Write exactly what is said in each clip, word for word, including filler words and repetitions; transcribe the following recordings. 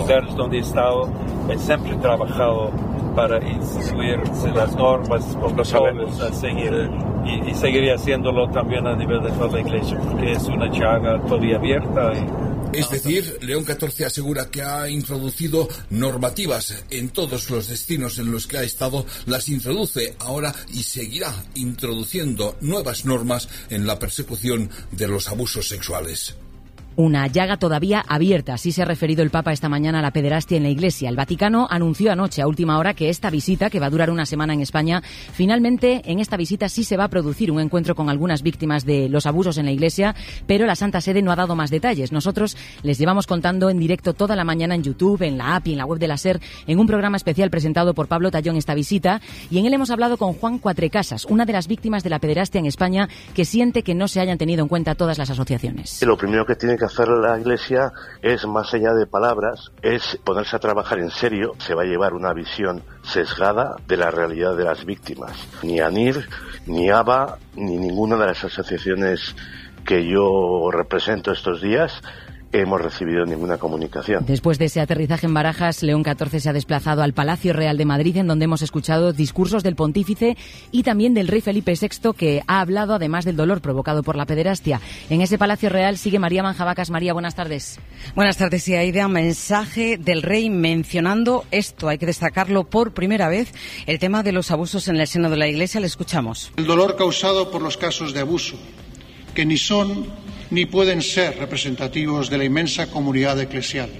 lugares donde he estado, he siempre trabajado para instituir las normas, protocolos a seguir, y, y seguiré haciéndolo también a nivel de toda la Iglesia, porque es una llaga todavía abierta. Y, Es decir, León catorce asegura que ha introducido normativas en todos los destinos en los que ha estado, las introduce ahora y seguirá introduciendo nuevas normas en la persecución de los abusos sexuales. Una llaga todavía abierta, así se ha referido el Papa esta mañana a la pederastia en la Iglesia. El Vaticano anunció anoche a última hora que esta visita, que va a durar una semana en España, finalmente en esta visita sí se va a producir un encuentro con algunas víctimas de los abusos en la Iglesia, pero la Santa Sede no ha dado más detalles. Nosotros les llevamos contando en directo toda la mañana en YouTube, en la app y en la web de la SER, en un programa especial presentado por Pablo Tallón esta visita, y en él hemos hablado con Juan Cuatrecasas, una de las víctimas de la pederastia en España, que siente que no se hayan tenido en cuenta todas las asociaciones. Lo primero que tiene que hacer la Iglesia es, más allá de palabras, es ponerse a trabajar en serio. Se va a llevar una visión sesgada de la realidad de las víctimas. Ni ANIR, ni A B A, ni ninguna de las asociaciones que yo represento estos días hemos recibido ninguna comunicación. Después de ese aterrizaje en Barajas, León catorce se ha desplazado al Palacio Real de Madrid, en donde hemos escuchado discursos del pontífice y también del rey Felipe sexto, que ha hablado además del dolor provocado por la pederastia. En ese Palacio Real sigue María Manjabacas. María, buenas tardes. Buenas tardes, y Aida. Mensaje del rey mencionando esto, hay que destacarlo por primera vez, el tema de los abusos en el seno de la Iglesia. Le escuchamos. El dolor causado por los casos de abuso, que ni son ni pueden ser representativos de la inmensa comunidad eclesial.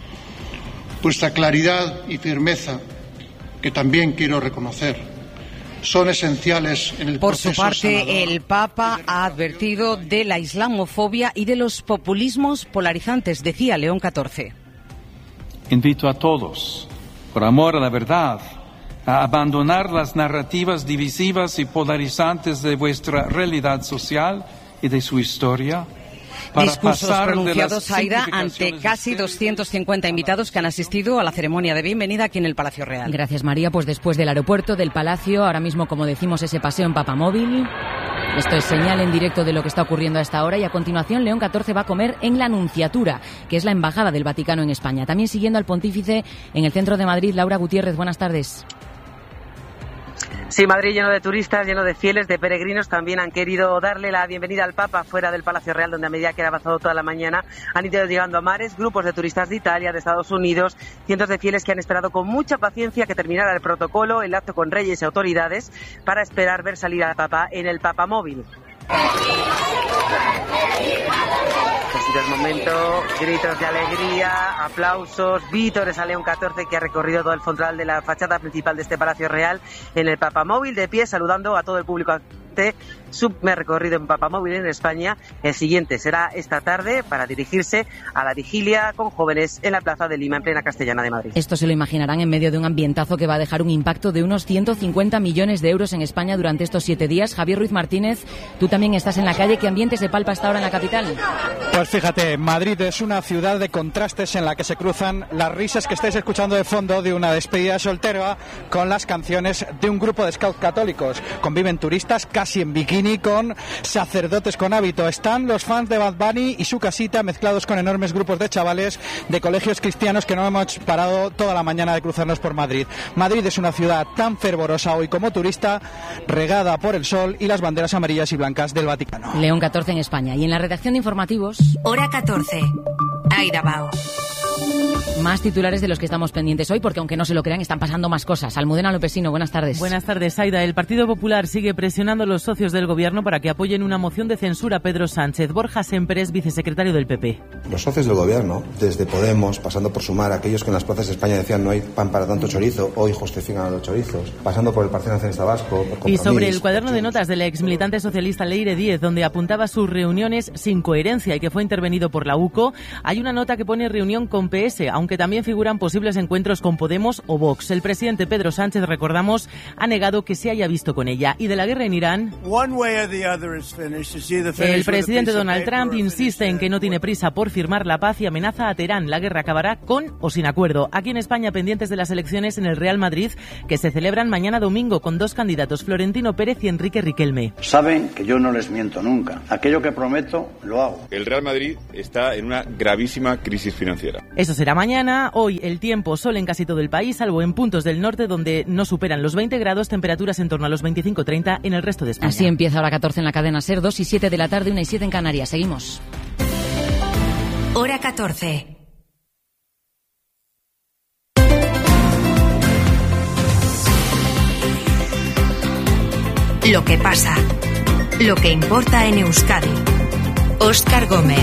Vuestra claridad y firmeza, que también quiero reconocer, son esenciales en el proceso sanador. Por su parte, sanador. el Papa ha advertido de la islamofobia y de los populismos polarizantes, decía León catorce. Invito a todos, por amor a la verdad, a abandonar las narrativas divisivas y polarizantes de vuestra realidad social y de su historia. Discursos pronunciados, Aida, ante casi doscientos cincuenta invitados que han asistido a la ceremonia de bienvenida aquí en el Palacio Real. Gracias, María. Pues después del aeropuerto, del Palacio, ahora mismo, como decimos, ese paseo en Papamóvil. Esto es señal en directo de lo que está ocurriendo a esta hora, y a continuación León catorce va a comer en la Nunciatura, que es la embajada del Vaticano en España. También siguiendo al pontífice en el centro de Madrid, Laura Gutiérrez, buenas tardes. Sí, Madrid lleno de turistas, lleno de fieles, de peregrinos. También han querido darle la bienvenida al Papa fuera del Palacio Real, donde a medida que ha avanzado toda la mañana han ido llegando a mares, grupos de turistas de Italia, de Estados Unidos, cientos de fieles que han esperado con mucha paciencia que terminara el protocolo, el acto con reyes y autoridades, para esperar ver salir al Papa en el Papamóvil. Ha sido el momento, gritos de alegría, aplausos, vítores a León catorce, que ha recorrido todo el frontal de la fachada principal de este Palacio Real en el Papamóvil, de pie, saludando a todo el público. Su recorrido en Papamóvil en España. El siguiente será esta tarde para dirigirse a la vigilia con jóvenes en la Plaza de Lima, en plena Castellana de Madrid. Esto se lo imaginarán en medio de un ambientazo que va a dejar un impacto de unos ciento cincuenta millones de euros en España durante estos siete días. Javier Ruiz Martínez, tú también estás en la calle. ¿Qué ambiente se palpa hasta ahora en la capital? Pues fíjate, Madrid es una ciudad de contrastes en la que se cruzan las risas que estáis escuchando de fondo de una despedida soltera con las canciones de un grupo de scouts católicos. Conviven turistas casi en bikini con sacerdotes con hábito. Están los fans de Bad Bunny y su casita mezclados con enormes grupos de chavales de colegios cristianos que no hemos parado toda la mañana de cruzarnos por Madrid. Madrid es una ciudad tan fervorosa hoy como turista, regada por el sol y las banderas amarillas y blancas del Vaticano. León catorce en España. Y en la redacción de informativos... Hora catorce. Aida Bao. Más titulares de los que estamos pendientes hoy, porque aunque no se lo crean, están pasando más cosas. Almudena Lopesino, buenas tardes. Buenas tardes, Aida. El Partido Popular sigue presionando a los socios del Gobierno para que apoyen una moción de censura a Pedro Sánchez. Borja Semper, vicesecretario del P P. Los socios del Gobierno, desde Podemos, pasando por Sumar, aquellos que en las plazas de España decían no hay pan para tanto chorizo, hoy justifican a los chorizos, pasando por el Partido Nacionalista Vasco, por Y sobre el cuaderno de notas de la exmilitante socialista Leire Díez, donde apuntaba sus reuniones sin coherencia y que fue intervenido por la U C O, hay una nota que pone reunión con P S, aunque también figuran posibles encuentros con Podemos o Vox. El presidente Pedro Sánchez, recordamos, ha negado que se haya visto con ella. Y de la guerra en Irán, el presidente Donald Trump insiste en que no tiene prisa por firmar la paz y amenaza a Teherán. La guerra acabará con o sin acuerdo. Aquí en España, pendientes de las elecciones en el Real Madrid, que se celebran mañana domingo con dos candidatos, Florentino Pérez y Enrique Riquelme. Saben que yo no les miento nunca. Aquello que prometo, lo hago. El Real Madrid está en una gravísima crisis financiera. Eso será mañana. mañana. Hoy el tiempo, sol en casi todo el país, salvo en puntos del norte donde no superan los veinte grados, temperaturas en torno a los veinticinco treinta en el resto de España. Así empieza hora catorce en la cadena SER, dos y siete de la tarde, una y siete en Canarias. Seguimos. Hora catorce. Lo que pasa. Lo que importa en Euskadi. Óscar Gómez.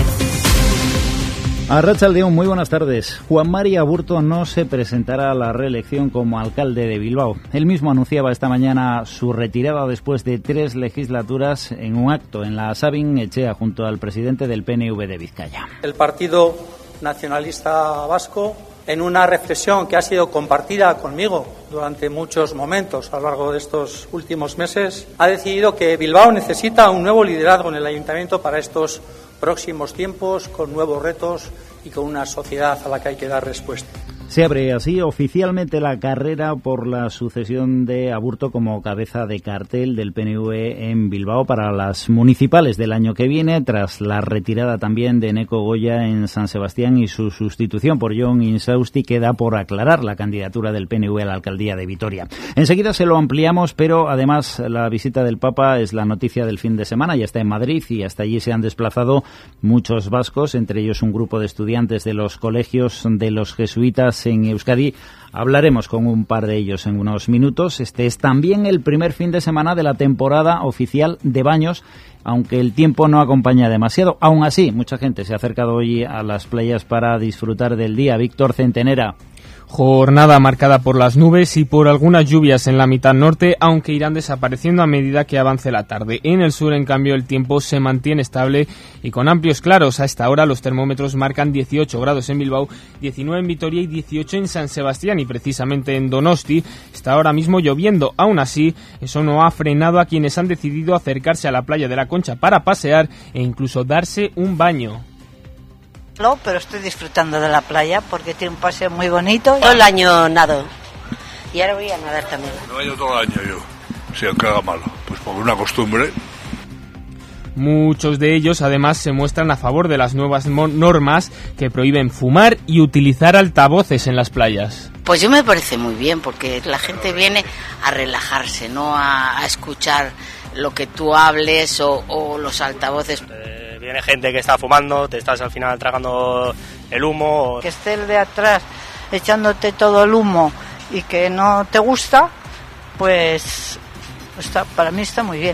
Arratsaldeon, muy buenas tardes. Juan Mari Aburto no se presentará a la reelección como alcalde de Bilbao. Él mismo anunciaba esta mañana su retirada después de tres legislaturas en un acto en la Sabin Etxea junto al presidente del P N V de Vizcaya. El Partido Nacionalista Vasco, en una reflexión que ha sido compartida conmigo durante muchos momentos a lo largo de estos últimos meses, ha decidido que Bilbao necesita un nuevo liderazgo en el ayuntamiento para estos próximos tiempos, con nuevos retos y con una sociedad a la que hay que dar respuesta. Se abre así oficialmente la carrera por la sucesión de Aburto como cabeza de cartel del P N V en Bilbao para las municipales del año que viene, tras la retirada también de Eneko Goya en San Sebastián y su sustitución por Jon Insausti. Queda por aclarar la candidatura del P N V a la alcaldía de Vitoria. Enseguida se lo ampliamos, pero además la visita del Papa es la noticia del fin de semana. Ya está en Madrid y hasta allí se han desplazado muchos vascos, entre ellos un grupo de estudiantes de los colegios de los jesuitas en Euskadi. Hablaremos con un par de ellos en unos minutos. Este es también el primer fin de semana de la temporada oficial de baños, aunque el tiempo no acompaña demasiado. Aún así, mucha gente se ha acercado hoy a las playas para disfrutar del día. Víctor Centenera. Jornada marcada por las nubes y por algunas lluvias en la mitad norte, aunque irán desapareciendo a medida que avance la tarde. En el sur, en cambio, el tiempo se mantiene estable y con amplios claros. A esta hora los termómetros marcan dieciocho grados en Bilbao, diecinueve en Vitoria y dieciocho en San Sebastián, y precisamente en Donosti está ahora mismo lloviendo. Aún así, eso no ha frenado a quienes han decidido acercarse a la playa de la Concha para pasear e incluso darse un baño. No, pero estoy disfrutando de la playa porque tiene un paseo muy bonito. Todo el año nado y ahora voy a nadar también. No he ido todo el año yo, si aunque haga malo, pues por una costumbre. Muchos de ellos además se muestran a favor de las nuevas normas que prohíben fumar y utilizar altavoces en las playas. Pues yo me parece muy bien porque la gente viene a relajarse, no a, a escuchar lo que tú hables o, o los altavoces. Eh, viene gente que está fumando, te estás al final tragando el humo. O... Que esté el de atrás echándote todo el humo y que no te gusta, pues está, para mí está muy bien.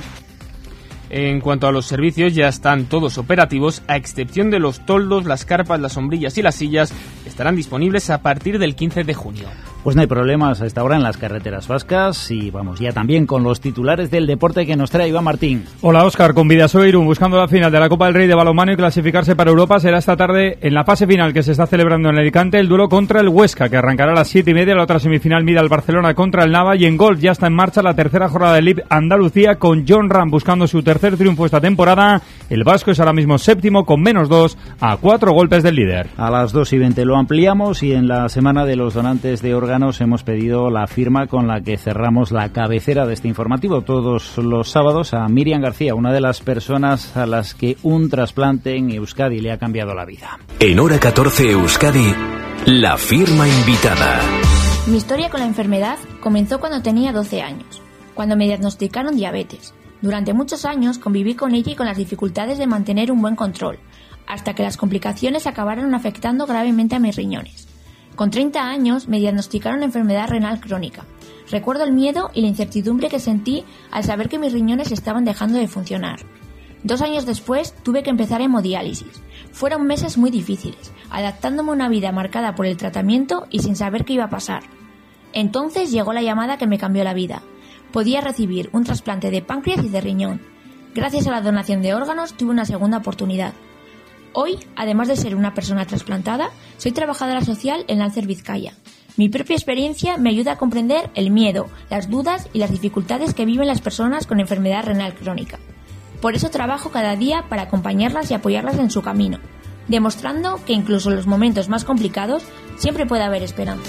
En cuanto a los servicios, ya están todos operativos, a excepción de los toldos, las carpas, las sombrillas y las sillas, estarán disponibles a partir del quince de junio. Pues no hay problemas a esta hora en las carreteras vascas y vamos ya también con los titulares del deporte que nos trae Iván Martín. Hola Óscar, con Bidasoa Irún buscando la final de la Copa del Rey de balonmano y clasificarse para Europa. Será esta tarde en la fase final que se está celebrando en Alicante el duelo contra el Huesca, que arrancará a las siete y media. La otra semifinal mide al Barcelona contra el Nava, y en golf ya está en marcha la tercera jornada del L I B Andalucía con John Ram buscando su tercer triunfo esta temporada. El vasco es ahora mismo séptimo con menos dos a cuatro golpes del líder. A las dos y veinte lo ampliamos y en la semana de los donantes de órganos hemos pedido la firma con la que cerramos la cabecera de este informativo todos los sábados a Miriam García, una de las personas a las que un trasplante en Euskadi le ha cambiado la vida. En Hora catorce Euskadi, la firma invitada. Mi historia con la enfermedad comenzó cuando tenía doce años, cuando me diagnosticaron diabetes. Durante muchos años conviví con ella y con las dificultades de mantener un buen control, hasta que las complicaciones acabaron afectando gravemente a mis riñones. Con treinta años me diagnosticaron enfermedad renal crónica. Recuerdo el miedo y la incertidumbre que sentí al saber que mis riñones estaban dejando de funcionar. Dos años después tuve que empezar hemodiálisis. Fueron meses muy difíciles, adaptándome a una vida marcada por el tratamiento y sin saber qué iba a pasar. Entonces llegó la llamada que me cambió la vida. Podía recibir un trasplante de páncreas y de riñón. Gracias a la donación de órganos tuve una segunda oportunidad. Hoy, además de ser una persona trasplantada, soy trabajadora social en Alcer Vizcaya. Mi propia experiencia me ayuda a comprender el miedo, las dudas y las dificultades que viven las personas con enfermedad renal crónica. Por eso trabajo cada día para acompañarlas y apoyarlas en su camino, demostrando que incluso en los momentos más complicados siempre puede haber esperanza.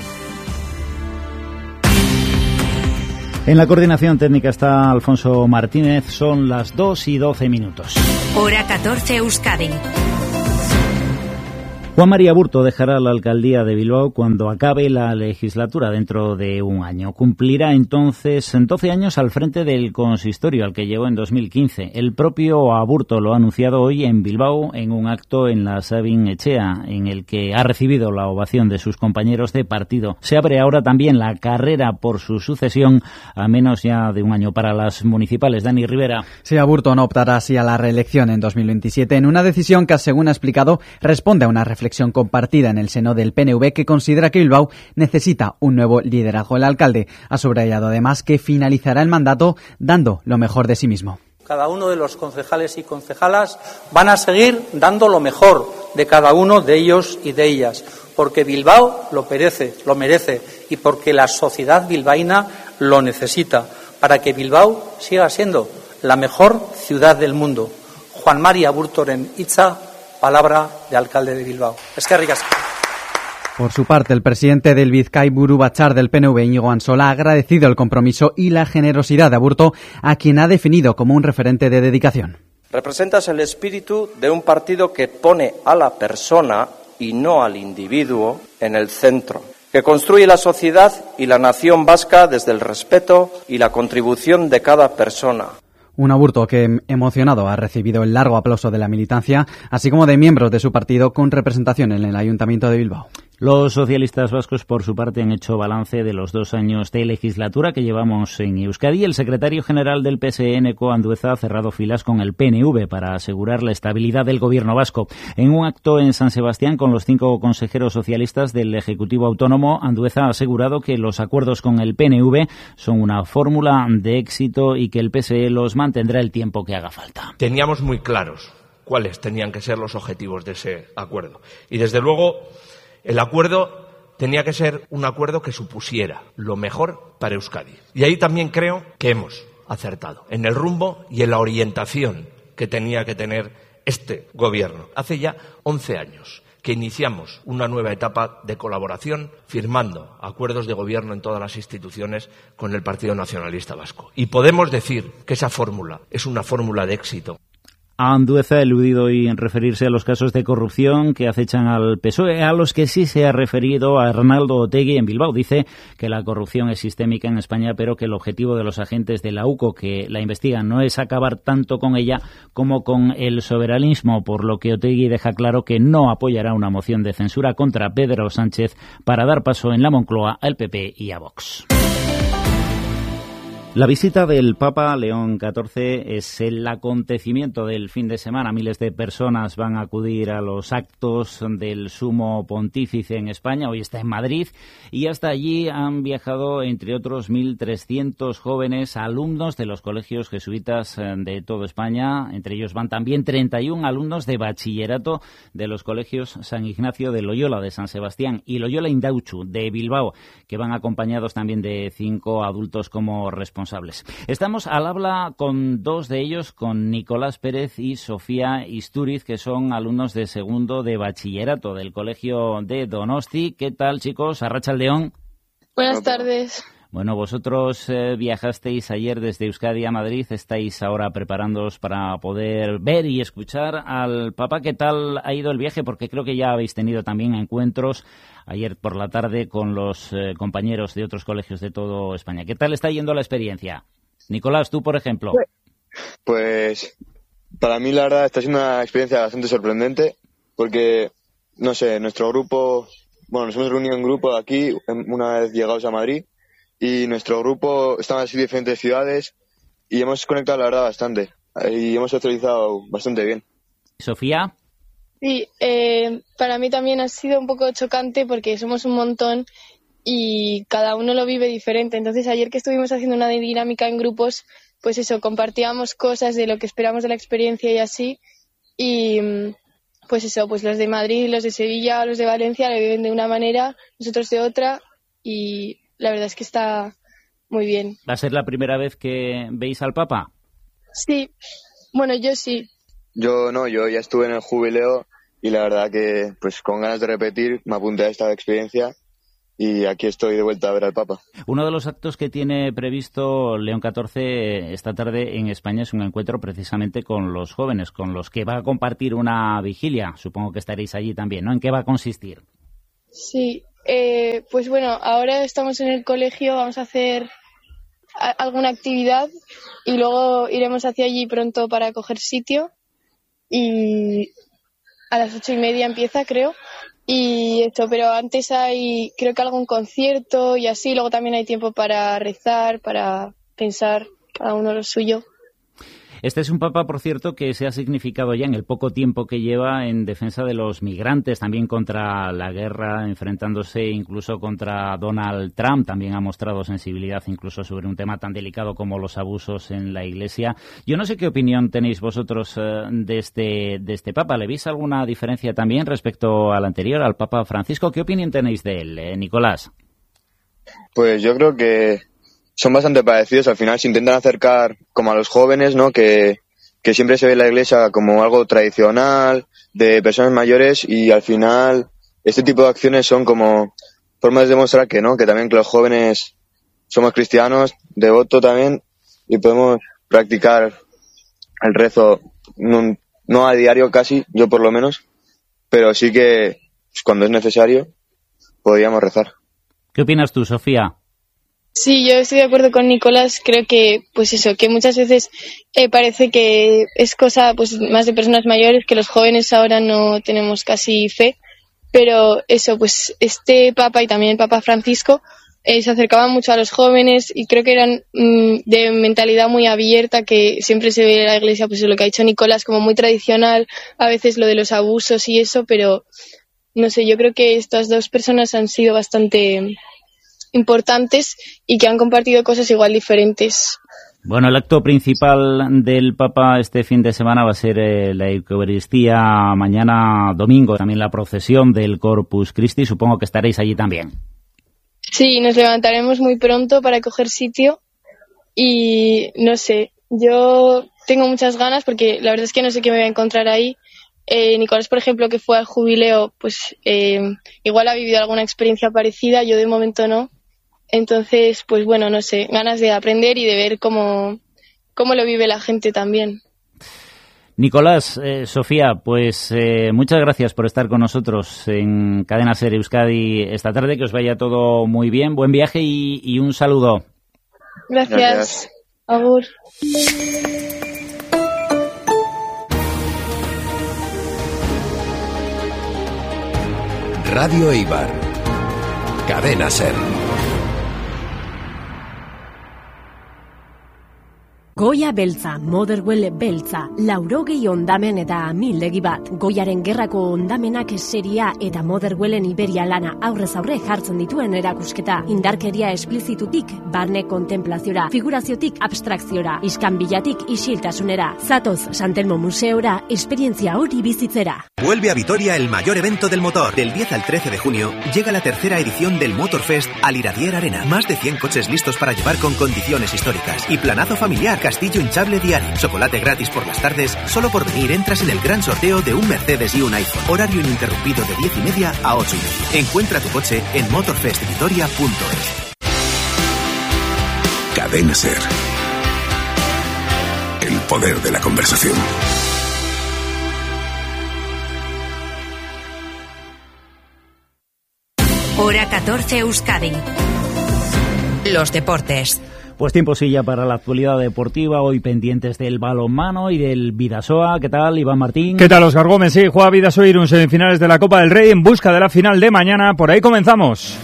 En la coordinación técnica está Alfonso Martínez, son las dos y doce minutos. Hora catorce Euskadi. Juan María Aburto dejará la alcaldía de Bilbao cuando acabe la legislatura dentro de un año. Cumplirá entonces doce años al frente del consistorio al que llegó en dos mil quince. El propio Aburto lo ha anunciado hoy en Bilbao en un acto en la Sabin Etxea en el que ha recibido la ovación de sus compañeros de partido. Se abre ahora también la carrera por su sucesión a menos ya de un año para las municipales. Dani Rivera. Sí, Aburto no optará así a la reelección en dos mil veintisiete en una decisión que, según ha explicado, responde a una reflexión reflexión compartida en el seno del P N V, que considera que Bilbao necesita un nuevo liderazgo. El alcalde ha subrayado además que finalizará el mandato dando lo mejor de sí mismo. Cada uno de los concejales y concejalas van a seguir dando lo mejor de cada uno de ellos y de ellas, porque Bilbao lo merece, lo merece y porque la sociedad bilbaína lo necesita, para que Bilbao siga siendo la mejor ciudad del mundo. Juan María Aburtoren hitza, palabra de alcalde de Bilbao. Eskerrik asko. Por su parte, el presidente del Bizkai Buru Batzar del P N V, Íñigo Ansola, ha agradecido el compromiso y la generosidad de Aburto, a quien ha definido como un referente de dedicación. Representas el espíritu de un partido que pone a la persona y no al individuo en el centro, que construye la sociedad y la nación vasca desde el respeto y la contribución de cada persona. Un Aburto que, emocionado, ha recibido el largo aplauso de la militancia, así como de miembros de su partido con representación en el Ayuntamiento de Bilbao. Los socialistas vascos, por su parte, han hecho balance de los dos años de legislatura que llevamos en Euskadi. El secretario general del P S N, Eneko Andueza, ha cerrado filas con el P N V para asegurar la estabilidad del gobierno vasco. En un acto en San Sebastián con los cinco consejeros socialistas del Ejecutivo Autónomo, Andueza ha asegurado que los acuerdos con el P N V son una fórmula de éxito y que el P S E los mantendrá el tiempo que haga falta. Teníamos muy claros cuáles tenían que ser los objetivos de ese acuerdo. Y desde luego, el acuerdo tenía que ser un acuerdo que supusiera lo mejor para Euskadi. Y ahí también creo que hemos acertado en el rumbo y en la orientación que tenía que tener este gobierno. Hace ya once años que iniciamos una nueva etapa de colaboración firmando acuerdos de gobierno en todas las instituciones con el Partido Nacionalista Vasco. Y podemos decir que esa fórmula es una fórmula de éxito. Andueza ha eludido hoy en referirse a los casos de corrupción que acechan al P S O E, a los que sí se ha referido a Arnaldo Otegi en Bilbao. Dice que la corrupción es sistémica en España, pero que el objetivo de los agentes de la U C O que la investigan no es acabar tanto con ella como con el soberanismo, por lo que Otegi deja claro que no apoyará una moción de censura contra Pedro Sánchez para dar paso en la Moncloa al P P y a Vox. La visita del Papa León catorce es el acontecimiento del fin de semana. Miles de personas van a acudir a los actos del Sumo Pontífice en España. Hoy está en Madrid y hasta allí han viajado, entre otros, mil trescientos jóvenes alumnos de los colegios jesuitas de toda España. Entre ellos van también treinta y uno alumnos de bachillerato de los colegios San Ignacio de Loyola de San Sebastián y Loyola Indautxu de Bilbao, que van acompañados también de cinco adultos como responsables. Estamos al habla con dos de ellos, con Nicolás Pérez y Sofía Istúriz, que son alumnos de segundo de bachillerato del colegio de Donosti. ¿Qué tal, chicos? Arratsaldeon. Buenas tardes. Bueno, vosotros eh, viajasteis ayer desde Euskadi a Madrid, estáis ahora preparándoos para poder ver y escuchar al Papa. ¿Qué tal ha ido el viaje? Porque creo que ya habéis tenido también encuentros ayer por la tarde con los eh, compañeros de otros colegios de toda España. ¿Qué tal está yendo la experiencia? Nicolás, tú, por ejemplo. Pues para mí, la verdad, está siendo una experiencia bastante sorprendente porque, no sé, nuestro grupo, bueno, nos hemos reunido en grupo aquí una vez llegados a Madrid. Y nuestro grupo está en diferentes ciudades y hemos conectado, la verdad, bastante. Y hemos socializado bastante bien. ¿Sofía? Sí, eh, para mí también ha sido un poco chocante porque somos un montón y cada uno lo vive diferente. Entonces, ayer que estuvimos haciendo una dinámica en grupos, pues eso, compartíamos cosas de lo que esperamos de la experiencia y así. Y pues eso, pues los de Madrid, los de Sevilla, los de Valencia lo viven de una manera, nosotros de otra y la verdad es que está muy bien. ¿Va a ser la primera vez que veis al Papa? Sí, bueno, yo sí. Yo no, yo ya estuve en el jubileo y la verdad que pues con ganas de repetir me apunté a esta experiencia y aquí estoy de vuelta a ver al Papa. Uno de los actos que tiene previsto León catorce esta tarde en España es un encuentro precisamente con los jóvenes, con los que va a compartir una vigilia. Supongo que estaréis allí también, ¿no? ¿En qué va a consistir? Sí, eh, pues bueno, ahora estamos en el colegio, vamos a hacer a- alguna actividad y luego iremos hacia allí pronto para coger sitio y a las ocho y media empieza, creo. Y esto, pero antes hay, creo que algún concierto y así, luego también hay tiempo para rezar, para pensar cada uno lo suyo. Este es un papa, por cierto, que se ha significado ya en el poco tiempo que lleva en defensa de los migrantes, también contra la guerra, enfrentándose incluso contra Donald Trump. También ha mostrado sensibilidad incluso sobre un tema tan delicado como los abusos en la Iglesia. Yo no sé qué opinión tenéis vosotros eh, de este de este papa. ¿Le veis alguna diferencia también respecto al anterior, al Papa Francisco? ¿Qué opinión tenéis de él, eh, Nicolás? Pues yo creo que son bastante parecidos. Al final se intentan acercar como a los jóvenes, ¿no? Que, que siempre se ve la Iglesia como algo tradicional, de personas mayores, y al final este tipo de acciones son como formas de demostrar que no, que también que los jóvenes somos cristianos, devotos también, y podemos practicar el rezo no, no a diario casi, yo por lo menos, pero sí que pues, cuando es necesario podríamos rezar. ¿Qué opinas tú, Sofía? Sí, yo estoy de acuerdo con Nicolás. Creo que, pues eso, que muchas veces eh, parece que es cosa, pues, más de personas mayores, que los jóvenes ahora no tenemos casi fe. Pero eso, pues, este Papa y también el Papa Francisco eh, se acercaban mucho a los jóvenes y creo que eran mmm, de mentalidad muy abierta, que siempre se ve en la Iglesia, pues, lo que ha dicho Nicolás, como muy tradicional, a veces lo de los abusos y eso, pero no sé, yo creo que estas dos personas han sido bastante importantes y que han compartido cosas igual diferentes. Bueno, el acto principal del Papa este fin de semana va a ser eh, la Eucaristía mañana domingo, también la procesión del Corpus Christi. Supongo que estaréis allí también. Sí, nos levantaremos muy pronto para coger sitio y no sé, yo tengo muchas ganas porque la verdad es que no sé qué me voy a encontrar ahí. Eh, Nicolás, por ejemplo, que fue al jubileo, pues eh, igual ha vivido alguna experiencia parecida, yo de momento no. Entonces, pues bueno, no sé, ganas de aprender y de ver cómo, cómo lo vive la gente también. Nicolás, eh, Sofía, pues eh, muchas gracias por estar con nosotros en Cadena SER Euskadi esta tarde, que os vaya todo muy bien, buen viaje y, y un saludo. Gracias. Gracias. Agur. Radio Eibar. Cadena SER. Goia beltza, Motherwell beltza, laurogei ondamen eta amildegi bat. Goiaren gerrako ondamenak seria eta Motherwellen Iberia lana aurrez aurre jartzen dituen erakusketa. Indarkeria esplizitutik, barne kontemplaziora, figuraziotik abstrakziora, iskanbilatik isiltasunera. Zatoz Santelmo Museora, esperientzia hori bizitzera. Vuelve a Vitoria el mayor evento del motor. Del diez al trece de junio llega la tercera edición del Motorfest al Iradier Arena. Más de cien coches listos para llevar con condiciones históricas. Y planazo familiar, castillo hinchable diario. Chocolate gratis por las tardes. Solo por venir entras en el gran sorteo de un Mercedes y un iPhone. Horario ininterrumpido de diez y media a ocho y media. Encuentra tu coche en motorfest vitoria punto es. Cadena SER. El poder de la conversación. Hora catorce Euskadi. Los deportes. Pues tiempo sí ya para la actualidad deportiva, hoy pendientes del balonmano y del Bidasoa. ¿Qué tal, Iván Martín? ¿Qué tal, Óscar Gómez? Sí, juega Bidasoa Irún semifinales de la Copa del Rey en busca de la final de mañana. Por ahí comenzamos.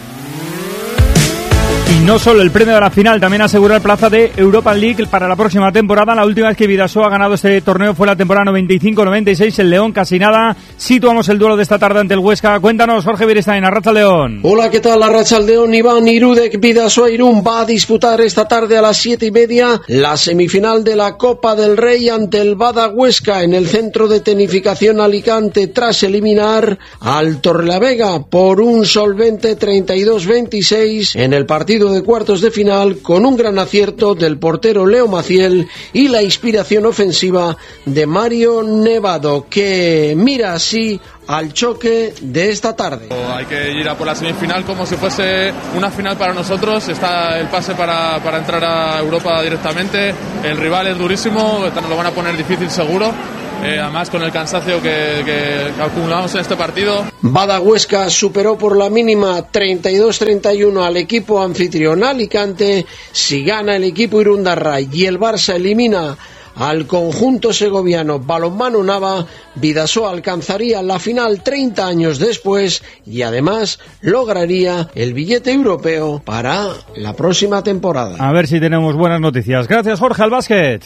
Y no solo el premio de la final, también asegura el plaza de Europa League para la próxima temporada. La última vez que Bidasoa ha ganado este torneo fue la temporada noventa y cinco noventa y seis. El León casi nada. Situamos el duelo de esta tarde ante el Huesca. Cuéntanos, Jorge Beristain, Arratsaldeon. Hola, ¿qué tal? Arratsaldeon. Iván Irudek. Bidasoa Irún va a disputar esta tarde a las siete y media la semifinal de la Copa del Rey ante el Bada Huesca en el centro de tenificación Alicante, tras eliminar al Torrelavega por un solvente treinta y dos veintiséis en el partido partido de cuartos de final con un gran acierto del portero Leo Maciel y la inspiración ofensiva de Mario Nevado, que mira así al choque de esta tarde. Hay que ir a por la semifinal como si fuese una final para nosotros. Está el pase para, para entrar a Europa directamente. El rival es durísimo, nos lo van a poner difícil seguro. Eh, además con el cansancio que, que acumulamos en este partido. Bada Huesca superó por la mínima treinta y dos a treinta y uno al equipo anfitrión Alicante. Si gana el equipo Irundarra y el Barça elimina al conjunto segoviano Balonmano Nava, Bidasoa alcanzaría la final treinta años después y además lograría el billete europeo para la próxima temporada. A ver si tenemos buenas noticias. Gracias, Jorge, al básquet.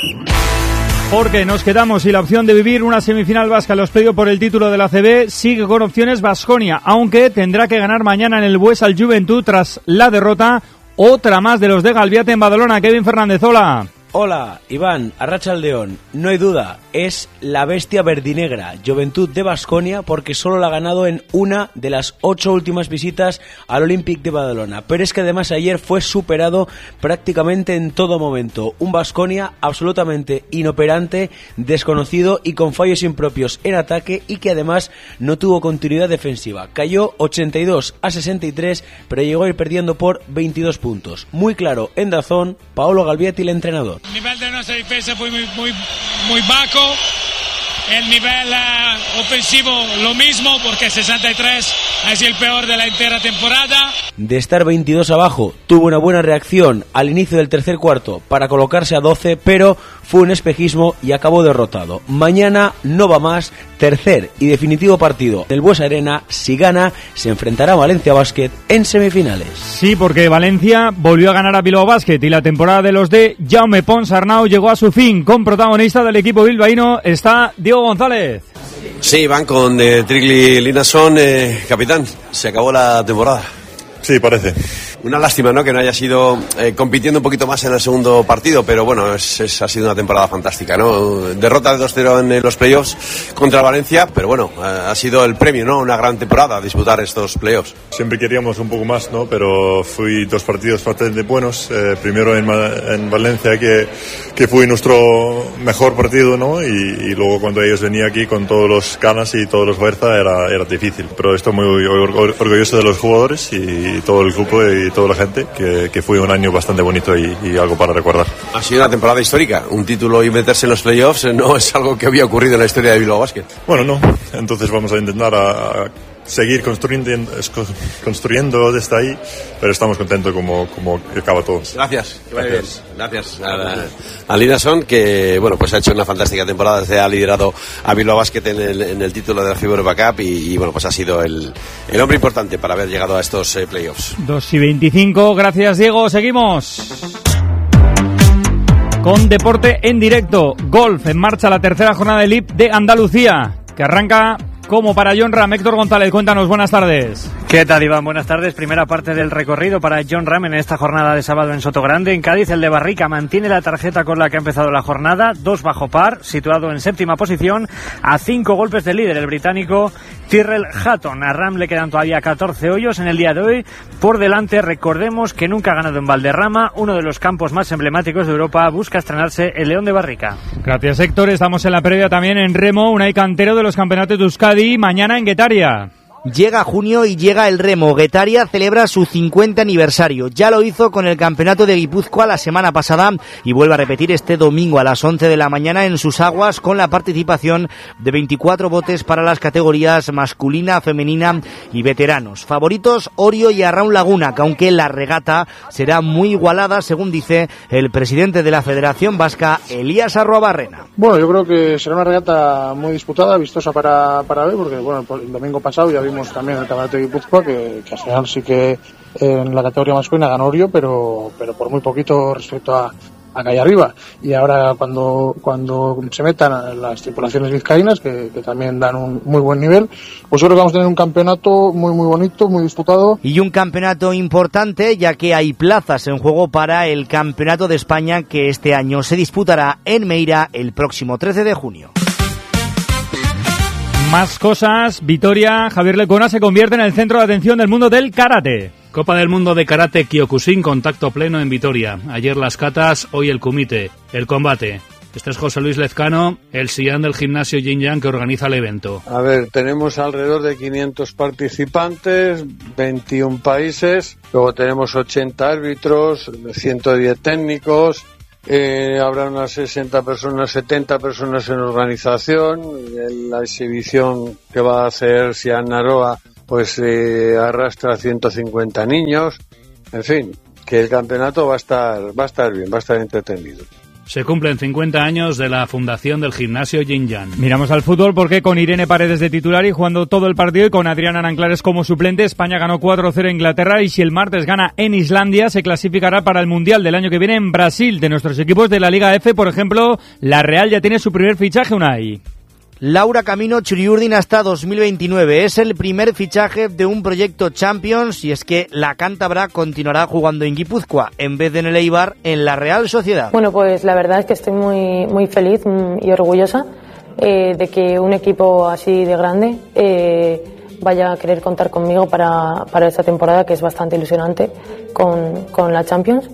Porque nos quedamos sin la opción de vivir una semifinal vasca en los playoffs por el título de la A C B. Sigue con opciones Baskonia, aunque tendrá que ganar mañana en el Bues al Juventud tras la derrota. Otra más de los de Galviate en Badalona. Kevin Fernández, hola. Hola, Iván, Arratsaldeon. No hay duda, es la bestia verdinegra, Juventud de Baskonia, porque solo la ha ganado en una de las ocho últimas visitas al Olympic de Badalona. Pero es que además ayer fue superado prácticamente en todo momento. Un Baskonia absolutamente inoperante, desconocido y con fallos impropios en ataque, y que además no tuvo continuidad defensiva. Cayó ochenta y dos a sesenta y tres, pero llegó a ir perdiendo por veintidós puntos. Muy claro, en Dazón, Paolo Galviati, el entrenador. El nivel de nuestra defensa fue muy, muy, muy bajo. El nivel uh, ofensivo lo mismo, porque sesenta y tres es el peor de la entera temporada. De estar veintidós abajo, tuvo una buena reacción al inicio del tercer cuarto para colocarse a doce, pero fue un espejismo y acabó derrotado. Mañana no va más, tercer y definitivo partido del Bues Arena. Si gana, se enfrentará a Valencia Basket en semifinales. Sí, porque Valencia volvió a ganar a Bilbao Basket y la temporada de los de Jaume Pons Arnau llegó a su fin. Con protagonista del equipo bilbaíno está Diego González. Sí, van con eh, Trigli Linason, eh, capitán. Se acabó la temporada. Sí, parece. Una lástima, ¿no?, que no haya sido eh, compitiendo un poquito más en el segundo partido, pero bueno, es, es, ha sido una temporada fantástica, ¿no? Derrota de dos cero en los playoffs contra Valencia, pero bueno, eh, ha sido el premio, ¿no? Una gran temporada disputar estos playoffs. Siempre queríamos un poco más, ¿no? Pero fui dos partidos bastante buenos. Eh, primero en, en Valencia, que, que fue nuestro mejor partido, ¿no? Y, y luego cuando ellos venían aquí con todos los ganas y todos los fuerza era, era difícil. Pero estoy muy or- orgulloso de los jugadores y, y todo el grupo y toda la gente, que, que fue un año bastante bonito y, y algo para recordar. Ha sido una temporada histórica. Un título y meterse en los playoffs no es algo que había ocurrido en la historia de Bilbao Basket. Bueno, no. Entonces vamos a intentar a, a seguir construyendo, construyendo desde ahí, pero estamos contentos como, como acaba todo. Gracias. Gracias. Gracias a, a Linason, que bueno, pues ha hecho una fantástica temporada, se ha liderado a Bilbao Basket en el, en el título de la FIBA Europa Cup y, y bueno, pues ha sido el, el hombre importante para haber llegado a estos eh, playoffs. dos y veinticinco, gracias Diego, seguimos con deporte en directo. Golf, en marcha la tercera jornada del I P de Andalucía, que arranca como para John Ram. Héctor González, cuéntanos, buenas tardes. ¿Qué tal, Iván? Buenas tardes. Primera parte del recorrido para John Ram en esta jornada de sábado en Sotogrande. En Cádiz, el de Barrica mantiene la tarjeta con la que ha empezado la jornada, dos bajo par, situado en séptima posición, a cinco golpes del líder, el británico Tyrrell Hatton. A Ram le quedan todavía catorce hoyos en el día de hoy. Por delante, recordemos que nunca ha ganado en Valderrama, uno de los campos más emblemáticos de Europa. Busca estrenarse el León de Barrica. Gracias, Héctor. Estamos en la previa también en remo, Unai Cantero de los campeonatos de Euskadi, mañana en Guetaria. Llega junio y llega el remo. Guetaria celebra su cincuenta aniversario. Ya lo hizo con el campeonato de Guipúzcoa la semana pasada y vuelve a repetir este domingo a las once de la mañana en sus aguas, con la participación de veinticuatro botes para las categorías masculina, femenina y veteranos. Favoritos Orio y Arraun Laguna, que aunque la regata será muy igualada, según dice el presidente de la Federación Vasca, Elías Arruabarrena. Bueno, yo creo que será una regata muy disputada, vistosa para, para ver, porque bueno, el domingo pasado ya vimos también el campeonato de Guipúzcoa, que, que al final sí que en la categoría masculina ganó Orio, pero, pero por muy poquito respecto a, a que hay arriba. Y ahora cuando, cuando se metan las tripulaciones vizcaínas, que, que también dan un muy buen nivel, pues yo creo que vamos a tener un campeonato muy muy bonito, muy disputado. Y un campeonato importante, ya que hay plazas en juego para el Campeonato de España, que este año se disputará en Meira el próximo trece de junio. Más cosas. Vitoria, Javier Lecona se convierte en el centro de atención del mundo del karate. Copa del Mundo de Karate Kyokushin, contacto pleno en Vitoria. Ayer las catas, hoy el kumite, el combate. Este es José Luis Lezcano, el Sian del gimnasio Yin Yang que organiza el evento. A ver, tenemos alrededor de quinientos participantes, veintiún países, luego tenemos ochenta árbitros, ciento diez técnicos, eh, habrá unas sesenta personas, setenta personas en organización, en la exhibición que va a hacer Sian Naroa pues eh, arrastra a ciento cincuenta niños, en fin, que el campeonato va a estar, va a estar bien, va a estar entretenido. Se cumplen cincuenta años de la fundación del gimnasio Yin Yang. Miramos al fútbol porque con Irene Paredes de titular y jugando todo el partido y con Adrián Aranclares como suplente, España ganó cuatro cero a Inglaterra y si el martes gana en Islandia se clasificará para el Mundial del año que viene en Brasil. De nuestros equipos de la Liga F, por ejemplo, la Real ya tiene su primer fichaje, Unai. Laura Camino Churiurdin hasta dos mil veintinueve. Es el primer fichaje de un proyecto Champions y es que la cántabra continuará jugando en Guipúzcoa en vez de en el Eibar en la Real Sociedad. Bueno, pues la verdad es que estoy muy, muy feliz y orgullosa eh, de que un equipo así de grande eh, vaya a querer contar conmigo para, para esta temporada que es bastante ilusionante con, con la Champions.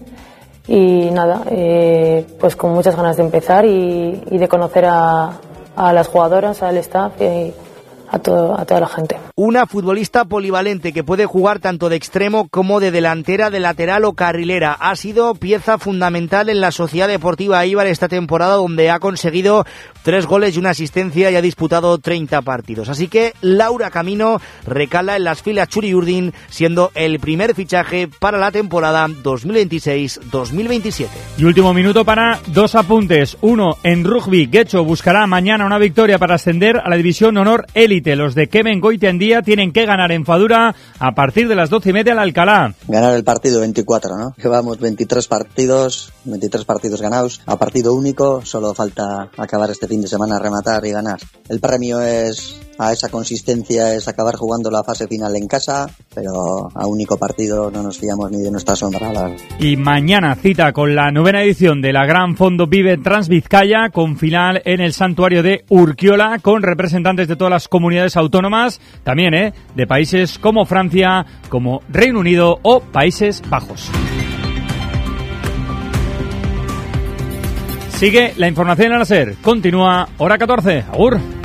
Y nada, eh, pues con muchas ganas de empezar y, y de conocer a a las jugadoras, al staff y a, todo, a toda la gente. Una futbolista polivalente que puede jugar tanto de extremo como de delantera, de lateral o carrilera. Ha sido pieza fundamental en la Sociedad Deportiva Eibar esta temporada, donde ha conseguido tres goles y una asistencia y ha disputado treinta partidos. Así que Laura Camino recala en las filas Churiurdin, siendo el primer fichaje para la temporada dos mil veintiséis dos mil veintisiete. Y último minuto para dos apuntes. Uno, en rugby, Guecho buscará mañana una victoria para ascender a la división honor élite. Los de Kevin Goitiendía tienen que ganar en Fadura a partir de las doce y media al Alcalá. Ganar el partido veinticuatro, ¿no? Llevamos veintitrés partidos, veintitrés partidos ganados a partido único. Solo falta acabar este fin de semana, rematar y ganar. El premio es a esa consistencia, es acabar jugando la fase final en casa, pero a único partido no nos fiamos ni de nuestra sombra. Y mañana cita con la novena edición de la Gran Fondo Vive Transvizcaya, con final en el santuario de Urquiola, con representantes de todas las comunidades autónomas, también ¿eh? de países como Francia, como Reino Unido o Países Bajos. Sigue la información en la SER. Continúa hora catorce. Agur.